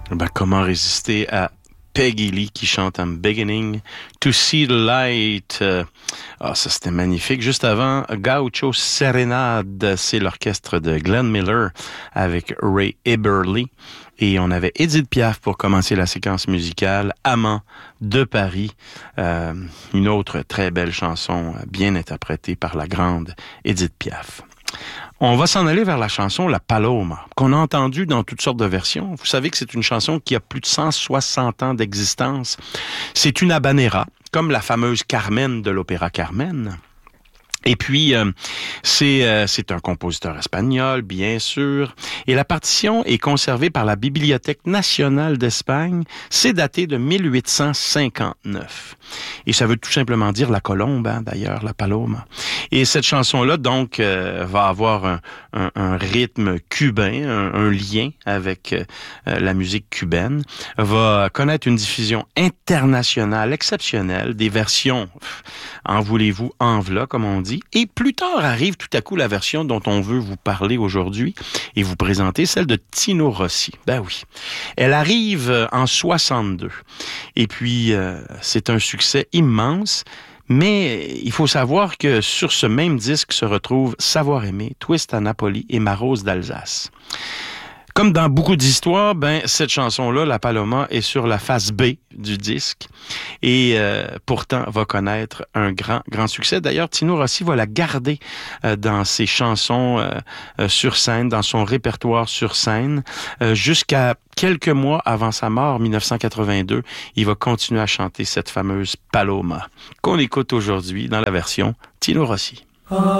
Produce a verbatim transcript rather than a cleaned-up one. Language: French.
Ben, comment résister à Peggy Lee qui chante I'm beginning to see the light. Euh, ah, ça c'était magnifique. Juste avant, Gaucho Serenade, c'est l'orchestre de Glenn Miller avec Ray Eberly. Et on avait Édith Piaf pour commencer la séquence musicale, Amant de Paris, euh, une autre très belle chanson bien interprétée par la grande Édith Piaf. On va s'en aller vers la chanson La Paloma, qu'on a entendue dans toutes sortes de versions. Vous savez que c'est une chanson qui a plus de cent soixante ans d'existence. C'est une habanera, comme la fameuse Carmen de l'opéra Carmen. Et puis, euh, c'est euh, c'est un compositeur espagnol, bien sûr, et la partition est conservée par la Bibliothèque nationale d'Espagne. C'est daté de mille huit cent cinquante-neuf. Et ça veut tout simplement dire la colombe, hein, d'ailleurs, la paloma. Et cette chanson-là, donc, euh, va avoir un, un, un rythme cubain, un, un lien avec euh, la musique cubaine, va connaître une diffusion internationale exceptionnelle, des versions, en voulez-vous, en v'là, comme on dit. Et plus tard arrive tout à coup la version dont on veut vous parler aujourd'hui et vous présenter, celle de Tino Rossi. Ben oui. Elle arrive en soixante-deux. Et puis, euh, c'est un succès immense. Mais il faut savoir que sur ce même disque se retrouvent Savoir aimer, Twist à Napoli et Ma Rose d'Alsace. Comme dans beaucoup d'histoires, ben cette chanson-là, La Paloma, est sur la face B du disque et euh, pourtant va connaître un grand, grand succès. D'ailleurs, Tino Rossi va la garder euh, dans ses chansons euh, euh, sur scène, dans son répertoire sur scène, euh, jusqu'à quelques mois avant sa mort, dix-neuf cent quatre-vingt-deux. Il va continuer à chanter cette fameuse Paloma qu'on écoute aujourd'hui dans la version Tino Rossi.